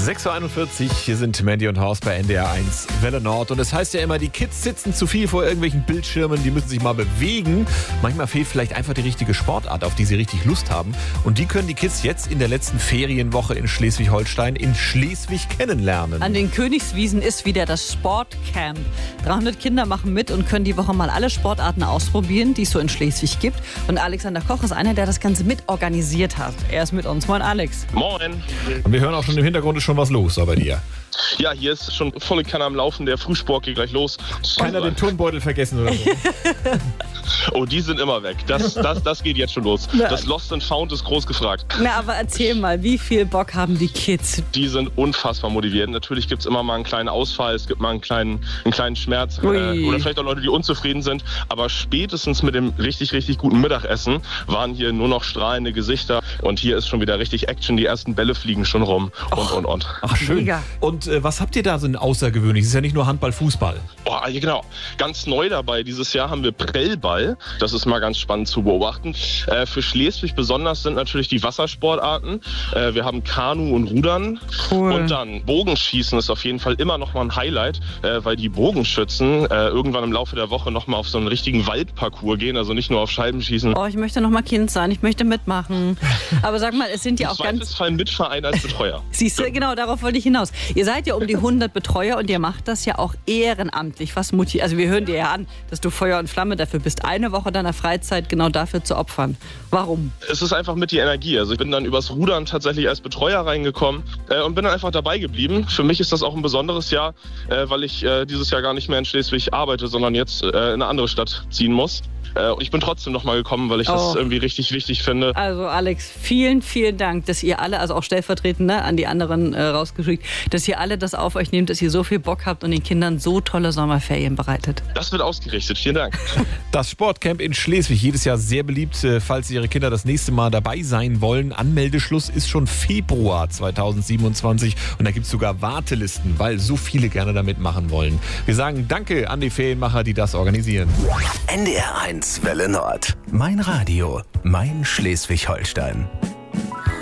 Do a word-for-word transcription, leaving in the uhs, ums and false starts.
sechs Uhr einundvierzig, hier sind Mandy und Horst bei N D R eins Welle Nord. Und es heißt ja immer, die Kids sitzen zu viel vor irgendwelchen Bildschirmen, die müssen sich mal bewegen. Manchmal fehlt vielleicht einfach die richtige Sportart, auf die sie richtig Lust haben. Und die können die Kids jetzt in der letzten Ferienwoche in Schleswig-Holstein in Schleswig kennenlernen. An den Königswiesen ist wieder das Sportcamp. dreihundert Kinder machen mit und können die Woche mal alle Sportarten ausprobieren, die es so in Schleswig gibt. Und Alexander Koch ist einer, der das Ganze mitorganisiert hat. Er ist mit uns. Moin, Alex. Moin. Und wir hören auch schon im Hintergrund ist schon was los, aber bei dir. Ja, hier ist schon volle Kanne am Laufen. Der Frühsport geht gleich los. Keiner den Turnbeutel vergessen oder so. Oh, die sind immer weg. Das, das, das geht jetzt schon los. Das Lost and Found ist groß gefragt. Na, aber erzähl mal, wie viel Bock haben die Kids? Die sind unfassbar motiviert. Natürlich gibt es immer mal einen kleinen Ausfall, es gibt mal einen kleinen, einen kleinen Schmerz. Äh, oder vielleicht auch Leute, die unzufrieden sind. Aber spätestens mit dem richtig, richtig guten Mittagessen waren hier nur noch strahlende Gesichter. Und hier ist schon wieder richtig Action. Die ersten Bälle fliegen schon rum. Und, Och. und, und. Ach, schön. Mega. Und äh, was habt ihr da so ein außergewöhnlich? Es ist ja nicht nur Handball, Fußball. Oh, ja, genau. Ganz neu dabei. Dieses Jahr haben wir Prellball. Das ist mal ganz spannend zu beobachten. Äh, für Schleswig besonders sind natürlich die Wassersportarten. Äh, wir haben Kanu und Rudern. Cool. Und dann Bogenschießen ist auf jeden Fall immer noch mal ein Highlight, äh, weil die Bogenschützen äh, irgendwann im Laufe der Woche noch mal auf so einen richtigen Waldparcours gehen. Also nicht nur auf Scheiben schießen. Oh, ich möchte noch mal Kind sein, ich möchte mitmachen. Aber sag mal, es sind ja Im auch ganz... Zweifelsfall Mitverein als Betreuer. Siehst du, genau, darauf wollte ich hinaus. Ihr seid ja um die hundert Betreuer und ihr macht das ja auch ehrenamtlich. Was motiviert? Also wir hören dir ja an, dass du Feuer und Flamme dafür bist, eine Woche deiner Freizeit genau dafür zu opfern. Warum? Es ist einfach mit die Energie. Also ich bin dann übers Rudern tatsächlich als Betreuer reingekommen äh, und bin dann einfach dabei geblieben. Für mich ist das auch ein besonderes Jahr, äh, weil ich äh, dieses Jahr gar nicht mehr in Schleswig arbeite, sondern jetzt äh, in eine andere Stadt ziehen muss. Äh, und ich bin trotzdem noch mal gekommen, weil ich Oh. das irgendwie richtig wichtig finde. Also Alex, vielen, vielen Dank, dass ihr alle, also auch stellvertretend ne, an die anderen äh, rausgeschickt, dass ihr alle das auf euch nehmt, dass ihr so viel Bock habt und den Kindern so tolle Sommerferien bereitet. Das wird ausgerichtet. Vielen Dank. Das Sportcamp in Schleswig, jedes Jahr sehr beliebt, äh, falls Ihre Kinder das nächste Mal dabei sein wollen. Anmeldeschluss ist schon Februar zweitausendsiebenundzwanzig und da gibt es sogar Wartelisten, weil so viele gerne da mitmachen wollen. Wir sagen Danke an die Ferienmacher, die das organisieren. N D R eins Welle Nord. Mein Radio, mein Schleswig-Holstein.